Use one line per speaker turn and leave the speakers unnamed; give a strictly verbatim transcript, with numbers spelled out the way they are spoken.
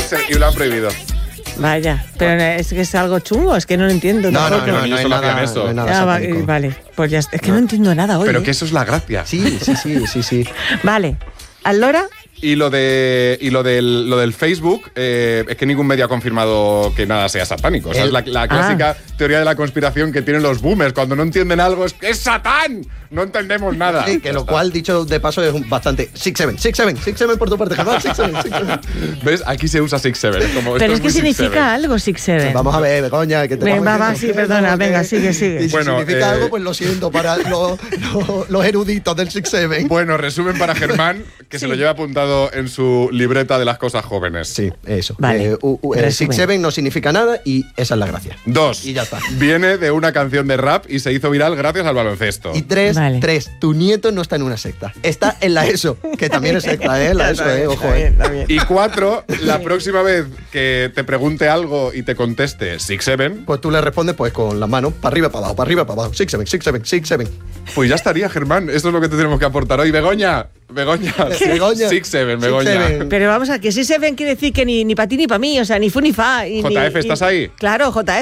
y lo han prohibido.
Vaya, pero es que es algo chungo, es que no lo entiendo.
No, no,
tampoco.
no, no,
Los niños
no,
solo
hay
hacían
nada,
eso.
no hay nada
Ah, va-
satánico.
vale, pues ya está. Es que no, no entiendo nada hoy.
Pero
¿eh?
que eso es la gracia.
Sí, sí, sí, sí, sí.
Vale, ¿Allora?
Y lo de y lo del, lo del Facebook, eh, es que ningún medio ha confirmado que nada sea satánico. O sea,
El-
es la, la clásica ah. teoría de la conspiración que tienen los boomers. Cuando no entienden algo, es que es Satán. No entendemos nada.
Sí, que lo cual, dicho de paso, es bastante six seven, six seven, six seven por tu parte, Germán, six seven, six seven.
¿Ves? Aquí se usa six seven. Como,
Pero
esto
es que
muy
significa
six seven.
algo six seven.
Vamos a ver, Begoña, que te
Venga,
vamos
va,
diciendo
sí,
que-
perdona,
que-
venga, sigue, sigue.
Y si
Bueno,
significa
eh,
algo, pues lo siento para los, los, los eruditos del six seven.
Bueno, resumen para Germán, que
Sí.
se lo lleva apuntado en su libreta de las cosas jóvenes.
Sí, eso.
Vale.
Eh, u- u- el
Resumen.
six seven no significa nada y esa es la gracia.
Dos.
Y ya está.
Viene de una canción de rap y se hizo viral gracias al baloncesto.
Y tres,
Vale.
tres, tu nieto no está en una secta. Está en la ESO, que también es secta, ¿eh? La ESO, ¿eh? Ojo,
Está bien,
¿eh?
está bien.
Y cuatro, la próxima vez que te pregunte algo y te conteste six seven,
Pues tú le respondes pues con las manos para arriba, para abajo, para arriba, para abajo. six seven, six seven, six seven.
pues ya estaría, Germán. Esto es lo que te tenemos que aportar hoy. Begoña, Begoña.
Begoña.
six seven,
Six
Begoña.
seven.
Pero vamos a que si se ven quiere decir que ni, ni para ti ni para mí, o sea, ni fu ni fa. y
J F,
ni-
¿estás
y-
ahí?
Claro, J F.